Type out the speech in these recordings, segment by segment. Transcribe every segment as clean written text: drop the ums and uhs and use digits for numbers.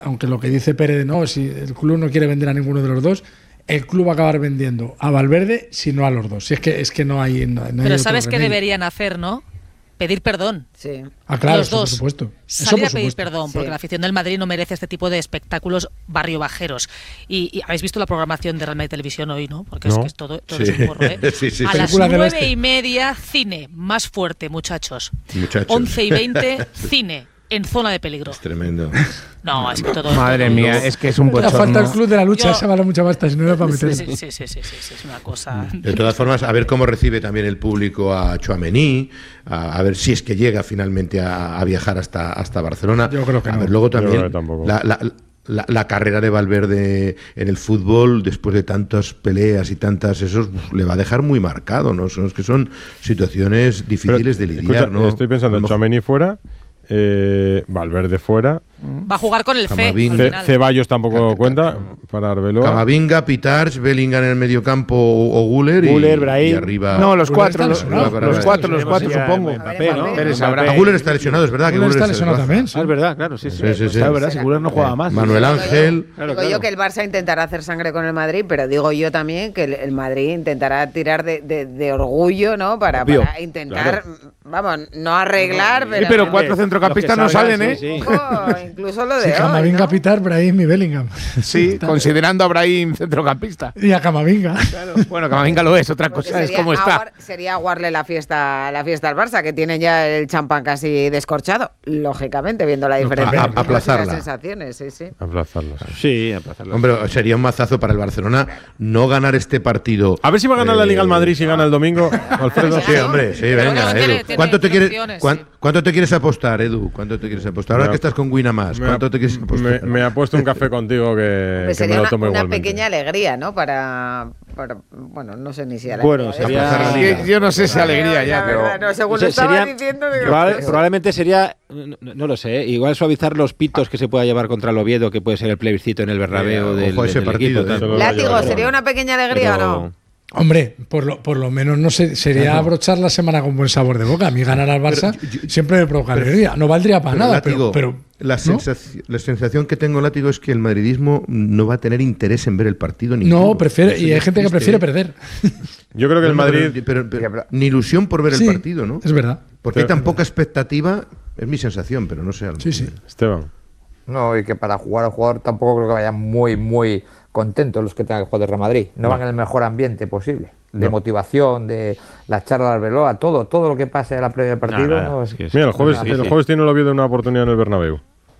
aunque lo que dice Pérez, no, si el club no quiere vender a ninguno de los dos, el club va a acabar vendiendo a Valverde, si no a los dos. Si es que no hay. Pero ¿sabes qué deberían hacer, no? Pedir perdón. Sí. Claro, los dos. por supuesto. Salir a pedir perdón, Sí. porque la afición del Madrid no merece este tipo de espectáculos barrio bajeros. Y habéis visto la programación de Real Madrid Televisión hoy, ¿no? Porque No. es que es todo es un porro, ¿eh? Sí. A las Película del 9:30, cine, más fuerte, muchachos. 11:20, cine, en zona de peligro. Es tremendo. No, es que todo. Madre todo- mía, es que es un La bochorno. falta el club de la lucha, Yo- esa vale mucha pasta, si no era para meter. Sí, es una cosa. De todas formas, a ver cómo recibe también el público a Tchouaméni, a ver si es que llega finalmente a viajar hasta Barcelona. Yo creo que a no. ver, luego Yo creo también que tampoco. la carrera de Valverde en el fútbol, después de tantas peleas y tantas le va a dejar muy marcado, ¿no? Es que son situaciones difíciles de lidiar, Escucha, ¿no? estoy pensando en Tchouaméni fuera, Valverde fuera, Va a jugar con el C. al Camavinga. final. Ceballos tampoco cuenta para Arbeloa. Camavinga, Pitarch, Bellingham en el mediocampo o Guller, Guller, y Brahim. arriba. No, los cuatro, está lesionado. los cuatro, supongo. Mbappé, ¿no? Pérez A ver, habrá. A Guller está lesionado, es verdad. que Guller Guller está se lesionado desbaja. también. Sí. Es verdad, claro, sí. Sí. Es verdad, si Guller no juega más. Manuel Ángel. Digo yo que el Barça intentará hacer sangre con el Madrid, pero digo yo también que el Madrid intentará tirar de orgullo, ¿no? Para intentar, vamos, no arreglar, Sí, pero cuatro centrocampistas no salen, ¿eh? Ojo, incluso lo de Sí, hoy, Camavinga, ¿no? Pitar, Brahim y Bellingham. Sí, considerando a Brahim centrocampista. Y a Camavinga. Claro. Bueno, Camavinga lo es, otra Porque cosa es cómo está. sería aguarle la fiesta al Barça, que tienen ya el champán casi descorchado, lógicamente, viendo la diferencia. aplazarla. Las sensaciones, sí. Aplazarlos. Sí, aplazarlo. Hombre, sería un mazazo para el Barcelona no ganar este partido. A ver si va a ganar la Liga al Madrid si gana el domingo, Alfredo. Sí, hombre, sí, venga, tiene- Edu. tiene opciones, sí. ¿Cuánto te quieres apostar, Edu? ¿Cuánto te quieres apostar? Ahora que estás con Winamás, ¿cuánto te quieres apostar? Me ha puesto un café contigo que Hombre, me sería lo una, tomo una igualmente. pequeña alegría, ¿no? Bueno, no sé ni si alegría. Bueno, sería- sería. Liga. Yo no sé si alegría ya, La pero. verdad, no, según O sea, lo estaba sería- diciendo, digo, Probablemente sería, no lo sé, igual suavizar los pitos que se pueda llevar contra el Oviedo, que puede ser el plebiscito en el Bernabéu del, ojo a ese del partido, equipo. tal. Se lo va a Látigo, llevar. ¿sería una pequeña alegría Pero- o no? Hombre, por lo menos no sé, sería abrochar la semana con buen sabor de boca. A mí ganar al Barça siempre me provoca alegría. No valdría para nada, Látigo, pero la ¿no? sensación que tengo, Látigo, es que el madridismo no va a tener interés en ver el partido ninguno. No, prefiere, Eso y ya hay es gente que triste, prefiere ¿eh? perder. Yo creo que el No, Madrid. pero ni ilusión por ver Sí, el partido, ¿no? Es verdad. Porque hay tan poca expectativa, es mi sensación, pero no sé. a lo Sí, mejor. sí. Esteban. No, y que para jugar al jugador tampoco creo que vayan muy contentos los que tengan que jugar de Real Madrid. No van en el mejor ambiente posible. De motivación, de la charla de Arbeloa, todo lo que pase a la previa del partido. ¿no? Es- Mira, el jueves tiene el Oviedo una oportunidad en el Bernabéu.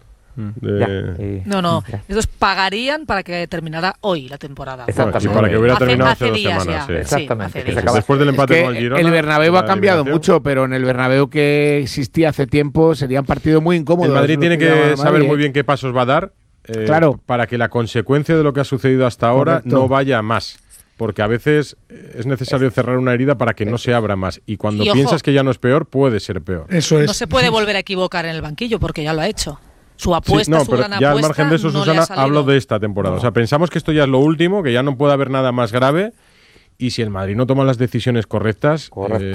ya, y- No. ya. Estos pagarían para que terminara hoy la temporada. Exactamente. Y para que hubiera terminado hace hace 2 días semanas. ya. Sí. Exactamente. hace Que días. se acaba- Después del empate Es con que el Girona. el Bernabéu ha la cambiado eliminación. mucho, pero en el Bernabéu que existía hace tiempo sería un partido muy incómodo. El Madrid Eso tiene es lo llama que Madrid, saber ¿eh? muy bien qué pasos va a dar Claro. para que la consecuencia de lo que ha sucedido hasta ahora Correcto. no vaya a más. Porque a veces es necesario cerrar una herida para que no se abra más. Y cuando Y ojo. piensas que ya no es peor, puede ser peor. Eso es. No se puede volver a equivocar en el banquillo porque ya lo ha hecho. Su apuesta, Sí, no, su pero gran ya al apuesta, margen de eso, no le ha Susana, salido. hablo de esta temporada. O sea, pensamos que esto ya es lo último, que ya no puede haber nada más grave. Y si el Madrid no toma las decisiones correctas,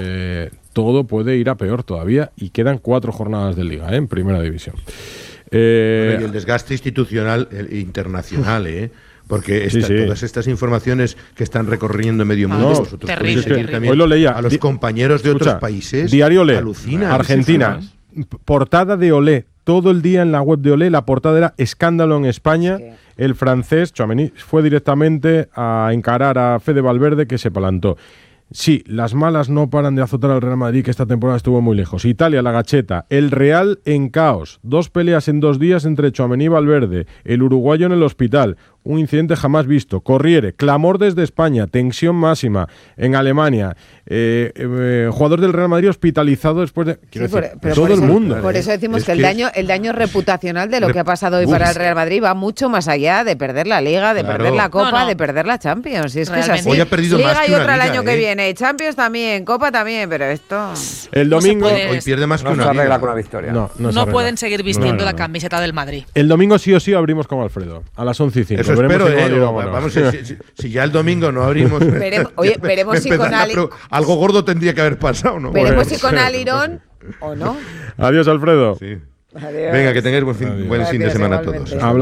todo puede ir a peor todavía. Y quedan 4 jornadas de Liga, en Primera División. Y el desgaste institucional internacional, porque Sí, sí. todas estas informaciones que están recorriendo medio mundo, No, vosotros terrible, podéis seguir terrible. también Hoy lo leía. a los compañeros de Escucha, otros países. Diario Olé, alucinan. Argentina, portada de Olé. Todo el día en la web de Olé la portada era escándalo en España. El francés, Tchouaméni, fue directamente a encarar a Fede Valverde, que se plantó. Sí, las malas no paran de azotar al Real Madrid, que esta temporada estuvo muy lejos. Italia, la Gacheta. El Real en caos. 2 peleas en 2 días entre Tchouaméni y Valverde. El uruguayo en el hospital. Un incidente jamás visto. Corriere. Clamor desde España. Tensión máxima. En Alemania. Jugador del Real Madrid hospitalizado después de... Quiero decir, pero todo por el eso- mundo. Por eso decimos Es que que el daño reputacional de lo que ha pasado hoy para el Real Madrid va mucho más allá de perder la Liga, de Claro. perder la Copa, No. de perder la Champions. Y es que es Realmente. así. Hoy ha perdido Liga más que y una otra el Liga, año que viene. Champions también, Copa también, pero esto... El No se domingo... puede- Hoy pierde más que No una se arregla liga. con una victoria. No se No arregla. pueden seguir vistiendo No. la camiseta del Madrid. El domingo sí o sí abrimos con Alfredo. A las 11:05. Eso Veremos espero, si Madrid o no. vamos, si ya el domingo no abrimos. Veremos si con algo gordo tendría que haber pasado, ¿no? Veremos si con Alirón o no. Adiós, Alfredo. Sí. Adiós. Venga, que tengáis buen fin de Gracias, semana a todos. igualmente. Habla-